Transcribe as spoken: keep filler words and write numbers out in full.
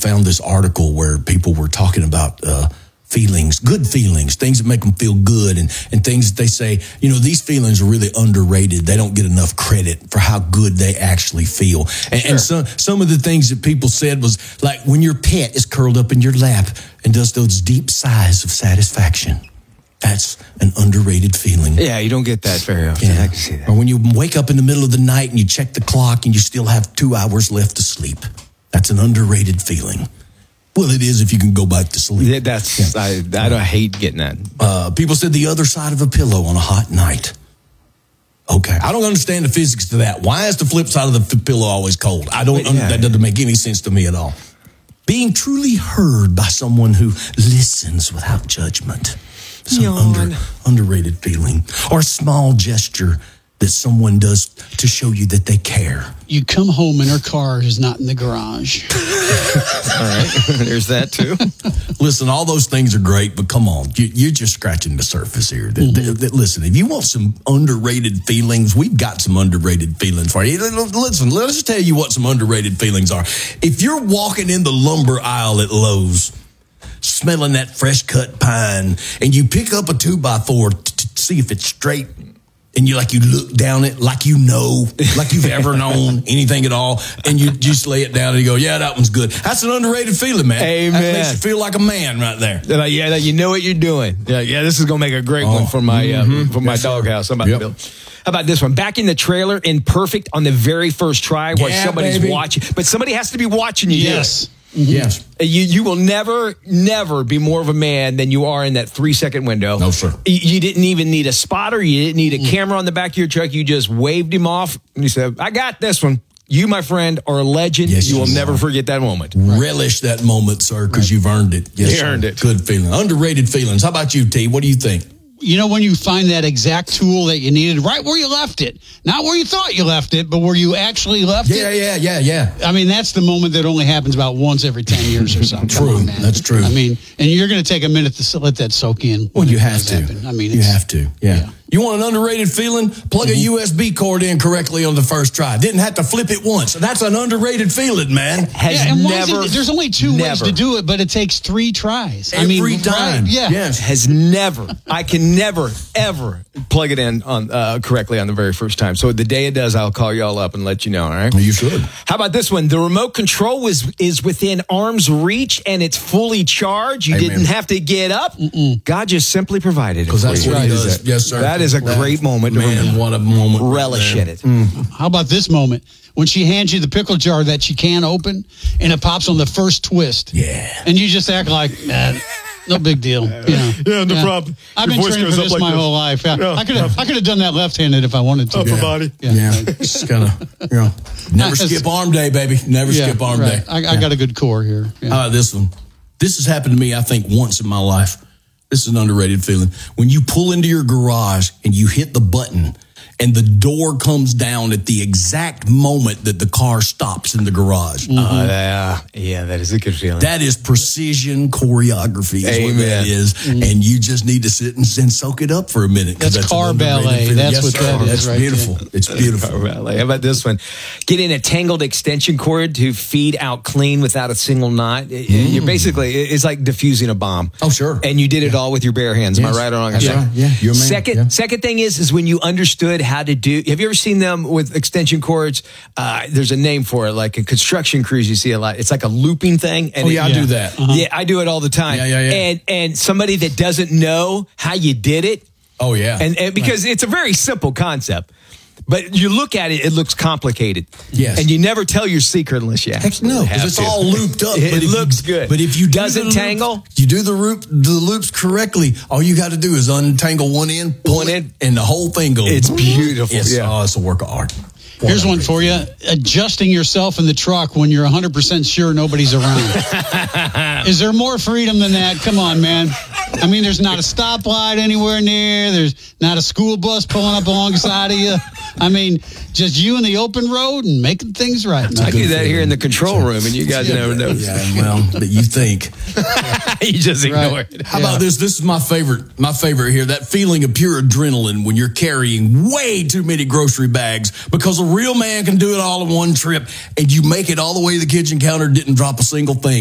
found this article where people were talking about uh, feelings, good feelings, things that make them feel good, and, and things that they say, you know, these feelings are really underrated. They don't get enough credit for how good they actually feel. And, sure. and some, some of the things that people said was like when your pet is curled up in your lap and does those deep sighs of satisfaction. That's an underrated feeling. Yeah, you don't get that very often. Yeah. I can see that. Or when you wake up in the middle of the night and you check the clock and you still have two hours left to sleep. That's an underrated feeling. Well, it is if you can go back to sleep. Yeah, that's yeah. I, I don't I hate getting that. Uh, people said the other side of a pillow on a hot night. Okay, I don't understand the physics to that. Why is the flip side of the f- pillow always cold? I don't. Yeah. That doesn't make any sense to me at all. Being truly heard by someone who listens without judgment. Some under, underrated feeling. Or a small gesture that someone does to show you that they care. You come home and her car is not in the garage. All right, there's that too. Listen, all those things are great, but come on, you, you're just scratching the surface here. Mm-hmm. That, that, listen, if you want some underrated feelings, we've got some underrated feelings for you. Listen, let us tell you what some underrated feelings are. If you're walking in the lumber aisle at Lowe's, smelling that fresh cut pine, and you pick up a two by four to t- see if it's straight, and you like you look down it like you know, like you've ever known anything at all, and you just lay it down and you go, yeah, that one's good. That's an underrated feeling, man. Amen. That makes you feel like a man right there. Like, yeah, you know what you're doing. Yeah, yeah, this is gonna make a great oh, one for my mm-hmm. uh, for my yes, doghouse. I'm about yep. to build. How about this one? Back in the trailer in Perfect on the very first try, where yeah, somebody's baby. watching, but somebody has to be watching you. Yes. Mm-hmm. Yes. You you will never, never be more of a man than you are in that three-second window. No, sir. You, you didn't even need a spotter. You didn't need a mm. camera on the back of your truck. You just waved him off, and you said, I got this one. You, my friend, are a legend. Yes, you you will are. never forget that moment. Relish that moment, sir, because right. you've earned it. Yes, you sir. earned it. Good feeling. Underrated feelings. How about you, T? What do you think? You know, when you find that exact tool that you needed right where you left it, not where you thought you left it, but where you actually left yeah, it. Yeah, yeah, yeah, yeah. I mean, that's the moment that only happens about once every ten years or something. True, on, man. That's true. I mean, and you're going to take a minute to let that soak in. Well, you have to. Happen. I mean, you have to. Yeah. yeah. You want an underrated feeling? Plug mm-hmm. a U S B cord in correctly on the first try. Didn't have to flip it once. That's an underrated feeling, man. Has yeah, and never. It, there's only two never. ways to do it, but it takes three tries. Every I mean, time. Right, yeah. Yes. Has never. I can never, ever plug it in on uh, correctly on the very first time. So the day it does, I'll call y'all up and let you know. All right. You should. How about this one? The remote control is is within arm's reach and it's fully charged. You Amen. Didn't have to get up. Mm-mm. God just simply provided it. Because that's you. what Right. He does. Yes, sir. That is a that, great moment. Man, what a moment. Relish right in it. Mm. How about this moment? When she hands you the pickle jar that she can't open and it pops on the first twist. Yeah. And you just act like, man, no big deal. You know, yeah, no yeah. problem. I've Your been voice training for goes this up my like whole life. Yeah. Yeah. I could have I could have done that left-handed if I wanted to. Upper yeah. body. Yeah. yeah. Just kind of, you know, never skip arm day, baby. Never yeah, skip arm right. day. I, yeah. I got a good core here. Yeah. How about this one? This has happened to me, I think, once in my life. This is an underrated feeling. When you pull into your garage and you hit the button and the door comes down at the exact moment that the car stops in the garage. Mm-hmm. Uh, yeah, yeah, that is a good feeling. That is precision choreography is Amen. what that is. Mm-hmm. And you just need to sit and, and soak it up for a minute. That's, that's car ballet. Feeling. That's yes, what sir. that is. That's right beautiful. there. It's beautiful. Car ballet. How about this one? Getting a tangled extension cord to feed out clean without a single knot. Mm. You're basically, it's like diffusing a bomb. Oh, sure. And you did it yeah. all with your bare hands. Yes. Am I right or wrong? That's yeah. right. Yeah. You're a man. Second, yeah. second thing is, is when you understood how to do, have you ever seen them with extension cords? Uh, there's a name for it, like in construction crews, you see a lot. It's like a looping thing. And oh, yeah, it, I do that. Uh-huh. Yeah, I do it all the time. Yeah, yeah, yeah. And, and somebody that doesn't know how you did it. Oh, yeah. And, and because right. it's a very simple concept. But you look at it, it looks complicated. Yes. And you never tell your secret unless you Heck no, because it's to. all looped up. It, but it looks you, good. But if you do doesn't loop, tangle, you do the loop, the loops correctly. All you got to do is untangle one end, pull one it, end, and the whole thing goes. It's beautiful. It's, yeah. oh, it's a work of art. Here's one for you. Adjusting yourself in the truck when you're one hundred percent sure nobody's around. Is there more freedom than that? Come on, man. I mean, there's not a stoplight anywhere near. There's not a school bus pulling up alongside of you. I mean, just you in the open road and making things right. I do that here in the control room, and you guys yeah, never know. Yeah, well, but you think. You just ignore right. it. How yeah. about this? This is my favorite. My favorite here. That feeling of pure adrenaline when you're carrying way too many grocery bags because a real man can do it all in one trip, and you make it all the way to the kitchen counter, didn't drop a single thing.